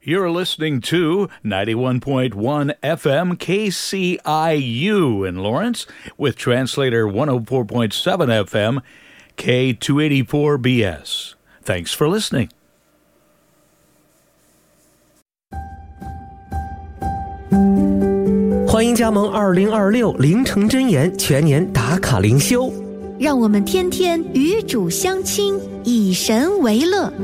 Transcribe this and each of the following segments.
You're listening to 91.1 FM KCIU in Lawrence with translator 104.7 FM K284BS. Thanks for listening. 欢迎加盟2026凌晨真言全年打卡灵修， 让我们天天与主相亲，以神为乐。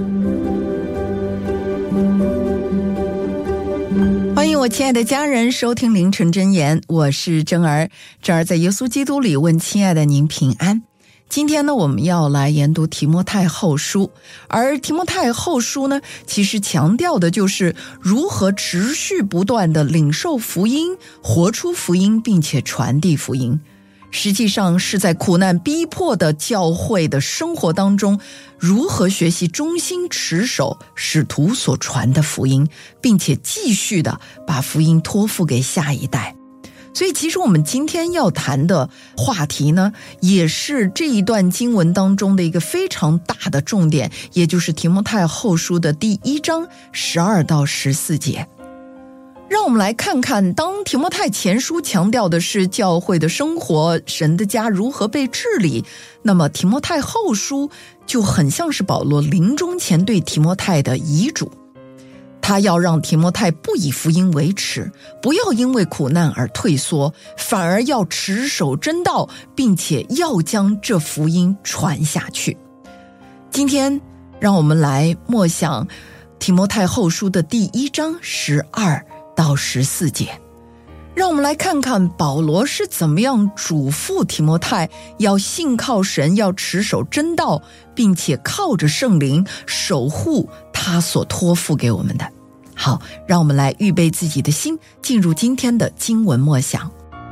欢迎我亲爱的家人收听凌晨真言，我是真儿。真儿在耶稣基督里问亲爱的您平安。今天呢，我们要来研读提摩太后书，而提摩太后书呢，其实强调的就是如何持续不断地领受福音，活出福音，并且传递福音。实际上是在苦难逼迫的教会的生活当中，如何学习忠心持守使徒所传的福音，并且继续的把福音托付给下一代。所以其实我们今天要谈的话题呢，也是这一段经文当中的一个非常大的重点，也就是提摩太后书的第1章12到14节。让我们来看看，当提摩太前书强调的是教会的生活，神的家如何被治理，那么提摩太后书就很像是保罗临终前对提摩太的遗嘱。他要让提摩太不以福音为耻，不要因为苦难而退缩，反而要持守真道，并且要将这福音传下去。今天让我们来默想提摩太后书的第1章12到14节，让我们来看看保罗是怎么样嘱咐提摩太要信靠神，要持守真道，并且靠着圣灵守护他所托付给我们的。好，让我们来预备自己的心，进入今天的经文默想。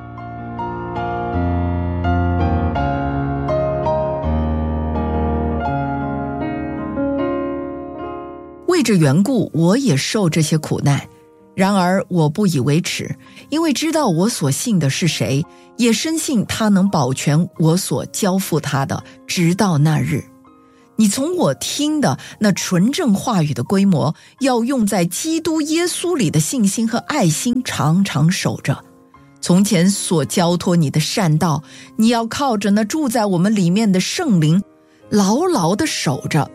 为这缘故，我也受这些苦难，然而我不以为耻，因为知道我所信的是谁，也深信他能保全我所交付他的，直到那日。你从我听的那纯正话语的规模，要用在基督耶稣里的信心和爱心常常守着。从前所交托你的善道，你要靠着那住在我们里面的圣灵，牢牢地守着。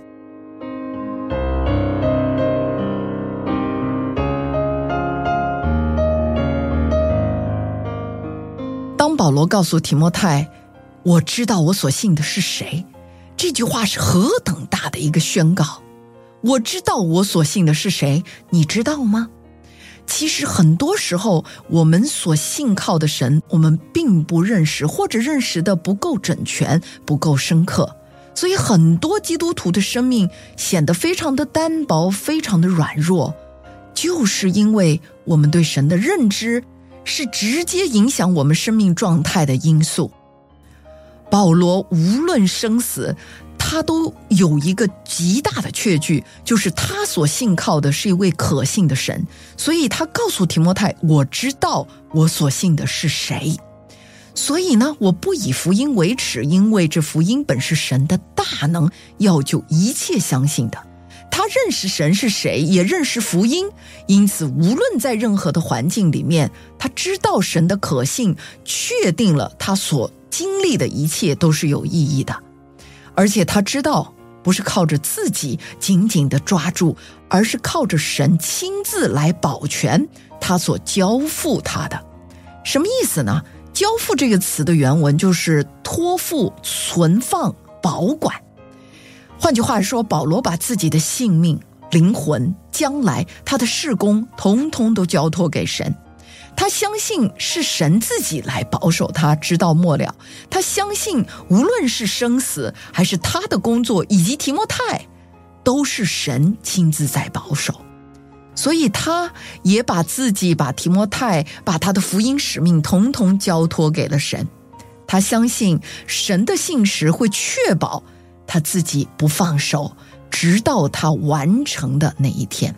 当保罗告诉提摩太，我知道我所信的是谁，这句话是何等大的一个宣告。我知道我所信的是谁，你知道吗？其实很多时候我们所信靠的神，我们并不认识，或者认识的不够整全，不够深刻。所以很多基督徒的生命显得非常的单薄，非常的软弱，就是因为我们对神的认知是直接影响我们生命状态的因素。保罗无论生死，他都有一个极大的确据，就是他所信靠的是一位可信的神，所以他告诉提摩太，我知道我所信的是谁。所以呢，我不以福音为耻，因为这福音本是神的大能，要救一切相信的。他认识神是谁，也认识福音，因此无论在任何的环境里面，他知道神的可信，确定了他所经历的一切都是有意义的。而且他知道不是靠着自己紧紧地抓住，而是靠着神亲自来保全他所交付他的。什么意思呢？交付这个词的原文就是托付、存放、保管。换句话说，保罗把自己的性命、灵魂、将来他的事工统统都交托给神。他相信是神自己来保守他直到末了，他相信无论是生死还是他的工作以及提摩太，都是神亲自在保守。所以他也把自己、把提摩太、把他的福音使命统统交托给了神。他相信神的信实会确保他自己不放手，直到他完成的那一天。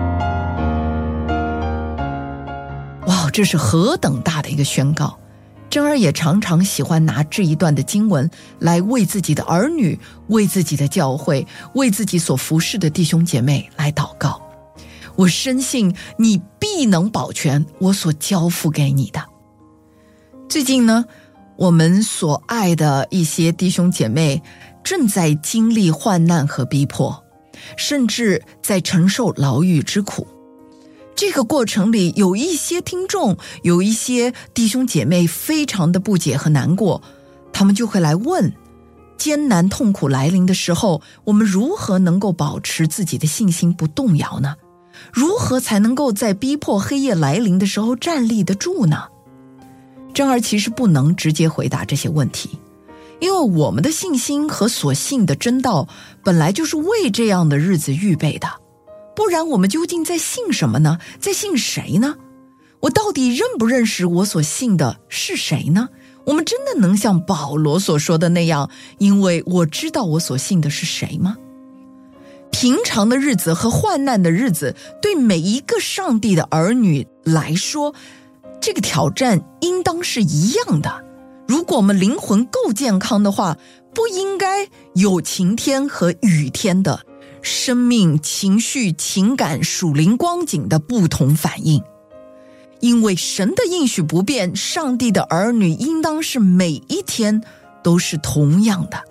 哇，这是何等大的一个宣告！ 珍儿也常常喜欢拿这一段的经文来为自己的儿女、为自己的教会、为自己所服侍的弟兄姐妹来祷告。我深信你必能保全我所交付给你的。最近呢，我们所爱的一些弟兄姐妹正在经历患难和逼迫，甚至在承受牢狱之苦。这个过程里有一些听众，有一些弟兄姐妹非常的不解和难过，他们就会来问，艰难痛苦来临的时候，我们如何能够保持自己的信心不动摇呢？如何才能够在逼迫黑夜来临的时候站立得住呢？珍儿其实不能直接回答这些问题，因为我们的信心和所信的真道本来就是为这样的日子预备的，不然我们究竟在信什么呢？在信谁呢？我到底认不认识我所信的是谁呢？我们真的能像保罗所说的那样，因为我知道我所信的是谁吗？平常的日子和患难的日子，对每一个上帝的儿女来说，这个挑战应当是一样的。如果我们灵魂够健康的话，不应该有晴天和雨天的生命、情绪、情感、属灵光景的不同反应。因为神的应许不变，上帝的儿女应当是每一天都是同样的。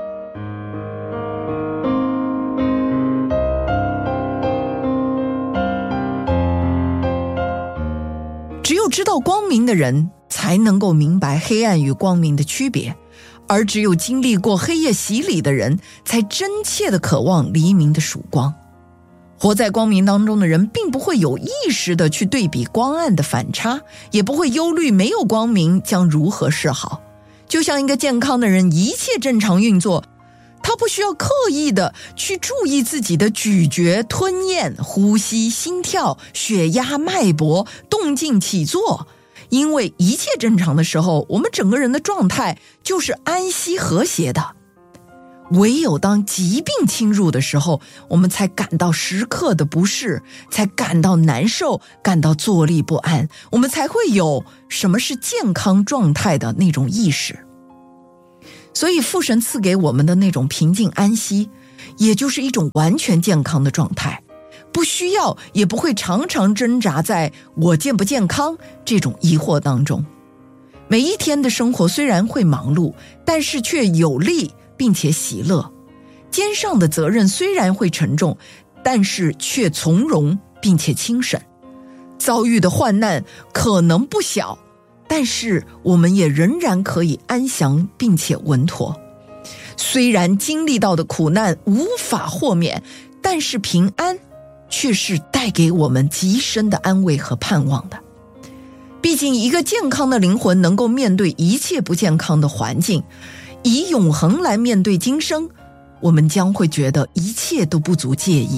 只有知道光明的人才能够明白黑暗与光明的区别，而只有经历过黑夜洗礼的人才真切地渴望黎明的曙光。活在光明当中的人并不会有意识地去对比光暗的反差，也不会忧虑没有光明将如何是好。就像一个健康的人一切正常运作，他不需要刻意的去注意自己的咀嚼、吞咽、呼吸、心跳、血压、脉搏、动静起坐，因为一切正常的时候，我们整个人的状态就是安息和谐的。唯有当疾病侵入的时候，我们才感到时刻的不适，才感到难受，感到坐立不安，我们才会有什么是健康状态的那种意识。所以父神赐给我们的那种平静安息，也就是一种完全健康的状态，不需要也不会常常挣扎在我健不健康这种疑惑当中。每一天的生活虽然会忙碌，但是却有力并且喜乐。肩上的责任虽然会沉重，但是却从容并且轻省。遭遇的患难可能不小，但是我们也仍然可以安详并且稳妥。虽然经历到的苦难无法豁免，但是平安却是带给我们极深的安慰和盼望的。毕竟一个健康的灵魂能够面对一切不健康的环境，以永恒来面对今生，我们将会觉得一切都不足介意。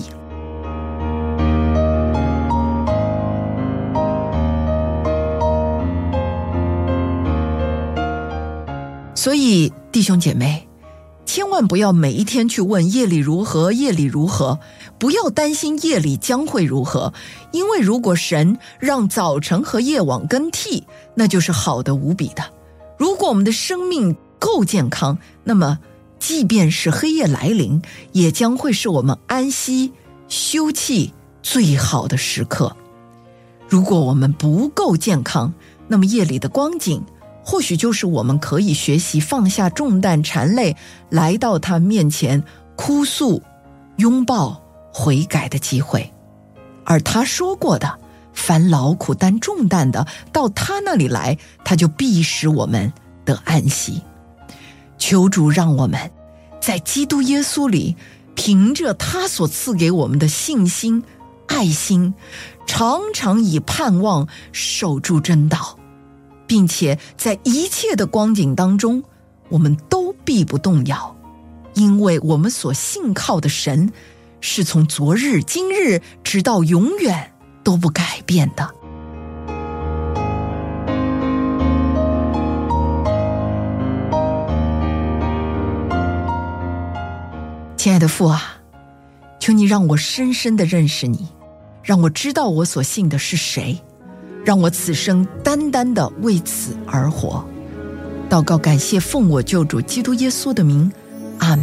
所以弟兄姐妹，千万不要每一天去问夜里如何，夜里如何，不要担心夜里将会如何，因为如果神让早晨和夜晚更替，那就是好的无比的。如果我们的生命够健康，那么即便是黑夜来临，也将会是我们安息休憩最好的时刻。如果我们不够健康，那么夜里的光景或许就是我们可以学习放下重担缠累，来到他面前哭诉、拥抱、悔改的机会。而他说过的，凡劳苦担重担的，到他那里来，他就必使我们得安息。求主让我们在基督耶稣里，凭着他所赐给我们的信心、爱心，常常以盼望守住真道，并且在一切的光景当中，我们都必不动摇，因为我们所信靠的神是从昨日、今日直到永远都不改变的。亲爱的父啊，求你让我深深地认识你，让我知道我所信的是谁，让我此生单单地为此而活。 祷告感谢奉我救主基督耶稣的名，阿们。